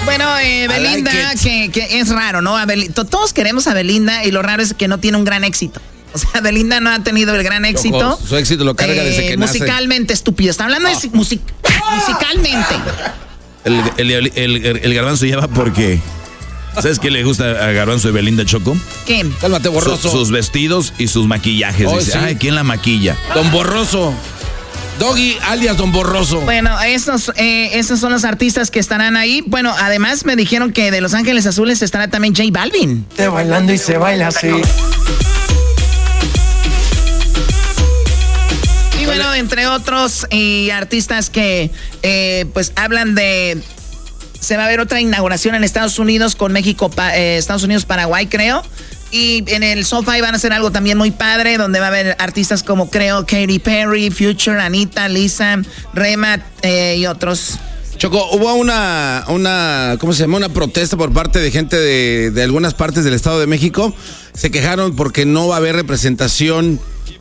Bueno, Belinda, que es raro, ¿no? Todos queremos a Belinda y lo raro es que no tiene un gran éxito. O sea, Belinda no ha tenido el gran éxito. Su éxito lo carga desde que nace. Musicalmente estúpido. Está hablando de musicalmente. El Garbanzo ya va porque... ¿Sabes qué le gusta a Garbanzo y Belinda, Choco? ¿Qué? Cálmate, Borroso. Sus vestidos y sus maquillajes. Dice, sí. ay, ¿quién la maquilla? Don Borroso. Doggy alias Don Borroso. Bueno, esos son los artistas que estarán ahí. Bueno, además me dijeron que de Los Ángeles Azules estará también J Balvin. Estoy bailando y se baila así. Y bueno, entre otros artistas que pues hablan de... Se va a ver otra inauguración en Estados Unidos con México, Estados Unidos, Paraguay, creo. Y en el SoFi van a hacer algo también muy padre, donde va a haber artistas como, creo, Katy Perry, Future, Anita, Lisa, Rema y otros. Choco, hubo una ¿cómo se llama? Una protesta por parte de gente de algunas partes del Estado de México. Se quejaron porque no va a haber representación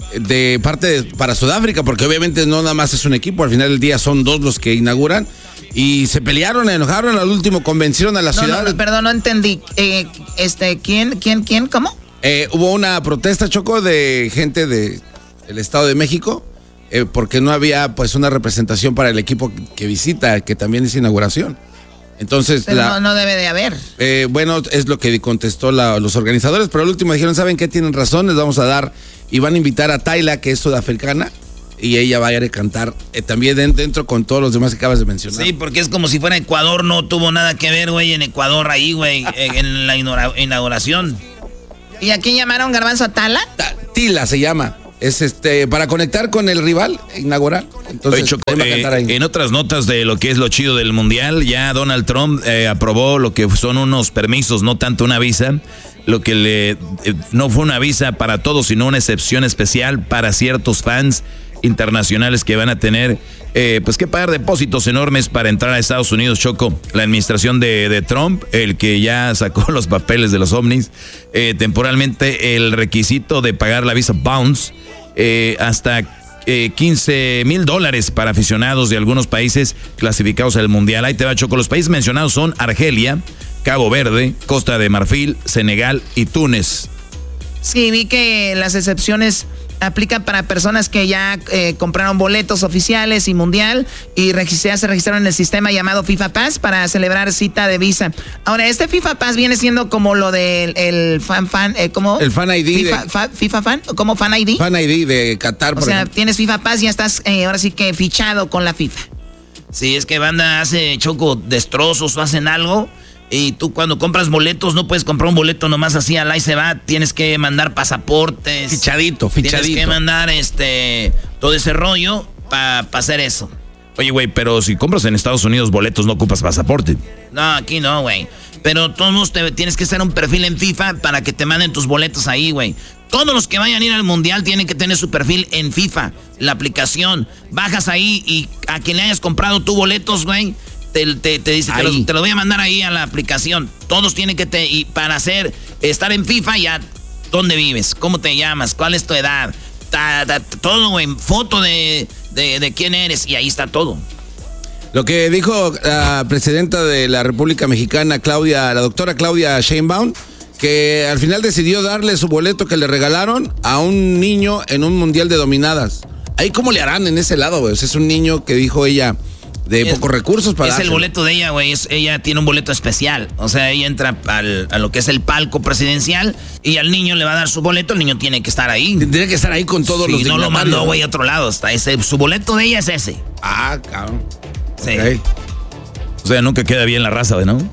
para Sudáfrica, porque obviamente no nada más es un equipo, al final del día son dos los que inauguran. Y se pelearon, enojaron, al último convencieron a la ciudad. No, perdón, no entendí. ¿Quién? ¿Cómo? Hubo una protesta, Choco, de gente del Estado de México, porque no había pues una representación para el equipo que visita, que también es inauguración. Entonces, pero no debe de haber. Bueno, es lo que contestó los organizadores, pero al último dijeron, ¿saben qué? Tienen razón, les vamos a dar, y van a invitar a Tayla, que es sudafricana, y ella va a ir a cantar también dentro con todos los demás que acabas de mencionar. Sí, porque es como si fuera Ecuador, no tuvo nada que ver, güey, en Ecuador ahí, güey, en la inauguración. ¿Y a quién llamaron, Garbanzo? ¿A Tala? Tila se llama. Es para conectar con el rival inaugural. Entonces, Choco, en otras notas de lo que es lo chido del Mundial, ya Donald Trump aprobó lo que son unos permisos, no tanto una visa. Lo que no fue una visa para todos, sino una excepción especial para ciertos fans internacionales que van a tener pues que pagar depósitos enormes para entrar a Estados Unidos. Choco, la administración de Trump, el que ya sacó los papeles de los ovnis, temporalmente el requisito de pagar la visa Bounce hasta $15,000 para aficionados de algunos países clasificados al Mundial. Ahí te va, Choco. Los países mencionados son Argelia, Cabo Verde, Costa de Marfil, Senegal y Túnez. Sí, vi que las excepciones aplican para personas que ya compraron boletos oficiales y mundial y se registraron en el sistema llamado FIFA Pass para celebrar cita de visa. Ahora, este FIFA Pass viene siendo como lo del ¿cómo? El Fan ID. FIFA Fan, ¿cómo Fan ID? Fan ID de Qatar, por ejemplo. Tienes FIFA Pass y ya estás ahora sí que fichado con la FIFA. Sí, es que banda hace, Choco, destrozos o hacen algo. Y tú cuando compras boletos no puedes comprar un boleto nomás así al ahí se va. Tienes que mandar pasaportes. Fichadito. Tienes que mandar todo ese rollo para hacer eso. Oye, güey, pero si compras en Estados Unidos boletos no ocupas pasaporte. No, aquí no, güey. Pero todos tienes que hacer un perfil en FIFA para que te manden tus boletos ahí, güey. Todos los que vayan a ir al Mundial tienen que tener su perfil en FIFA, la aplicación. Bajas ahí y a quien le hayas comprado tus boletos, güey, te dice, te lo voy a mandar ahí a la aplicación. Todos tienen que y para estar en FIFA ya, ¿dónde vives? ¿Cómo te llamas? ¿Cuál es tu edad? Todo, güey, foto de quién eres y ahí está todo. Lo que dijo la presidenta de la República Mexicana, la doctora Claudia Sheinbaum, que al final decidió darle su boleto que le regalaron a un niño en un mundial de dominadas. Ahí cómo le harán en ese lado, güey. O sea, es un niño que dijo ella de pocos recursos para Es el boleto de ella, güey. Ella tiene un boleto especial. O sea, ella entra a lo que es el palco presidencial y al niño le va a dar su boleto. El niño tiene que estar ahí. Tiene que estar ahí con todos los dignatarios. No lo mandó, güey, a otro lado. Su boleto de ella es ese. Ah, cabrón. Sí. Okay. O sea, nunca queda bien la raza, ¿no?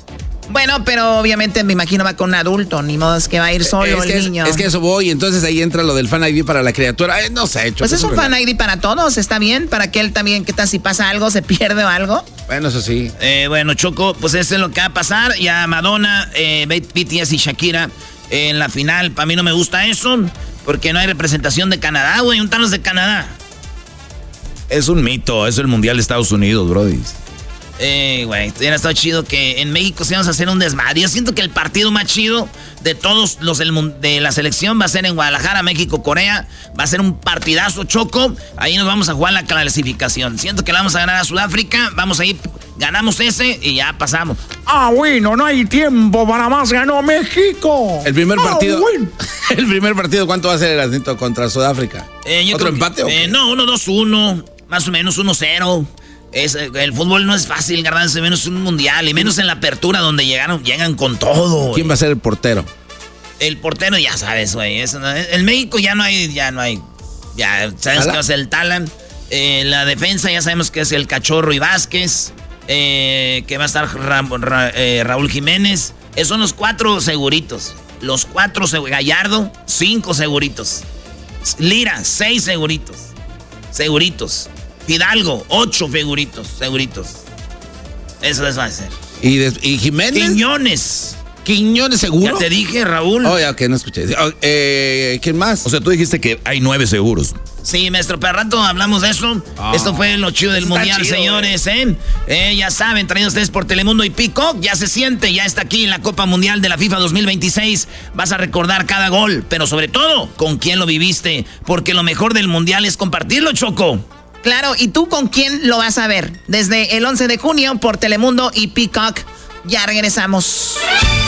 Bueno, pero obviamente me imagino va con un adulto, ni modo es que va a ir solo el niño. Es que eso voy, entonces ahí entra lo del Fan ID para la criatura. No sé, pues es un Fan ID para todos, está bien, para que él también, ¿qué tal si pasa algo, se pierde o algo? Bueno, eso sí. Bueno, Choco, pues eso es lo que va a pasar. Ya Madonna, BTS y Shakira en la final. Para mí no me gusta eso, porque no hay representación de Canadá, güey, un tanos de Canadá. Es un mito, es el Mundial de Estados Unidos, brody. Güey, hubiera estado chido que en México se íbamos a hacer un desmadre. Yo siento que el partido más chido de todos los de la selección va a ser en Guadalajara, México, Corea. Va a ser un partidazo, Choco. Ahí nos vamos a jugar la clasificación. Siento que la vamos a ganar a Sudáfrica. Vamos a ir Ganamos ese y ya pasamos. Bueno, no hay tiempo para más, ganó México. El primer partido. Bueno. El primer partido, ¿cuánto va a ser el Erasnito contra Sudáfrica? ¿Otro empate o qué? No, 1-2-1, más o menos 1-0. El fútbol no es fácil, Garbanzo, menos un mundial, y menos en la apertura donde llegan con todo. ¿Quién va a ser el portero? El portero, ya sabes, güey. En México ya no hay. Ya sabes que va a ser el Talan. La defensa ya sabemos que es el Cachorro y Vázquez. Que va a estar Raúl Jiménez. Esos son los 4 seguritos. Los 4 Gallardo, 5 seguritos. Lira, 6 seguritos. Fidalgo, 8 seguritos. Eso les va a hacer. ¿Y Jiménez? ¿Quiñones seguro? Ya te dije, Raúl. Oh, ya que no escuché. ¿Quién más? O sea, tú dijiste que hay 9 seguros. Sí, maestro, pero al rato hablamos de eso. Esto fue lo chido del mundial, chido, señores, ya saben, traídos ustedes por Telemundo y Peacock. Ya se siente, ya está aquí en la Copa Mundial de la FIFA 2026. Vas a recordar cada gol, pero sobre todo, con quién lo viviste. Porque lo mejor del mundial es compartirlo, Choco. Claro, ¿y tú con quién lo vas a ver? Desde el 11 de junio por Telemundo y Peacock. Ya regresamos.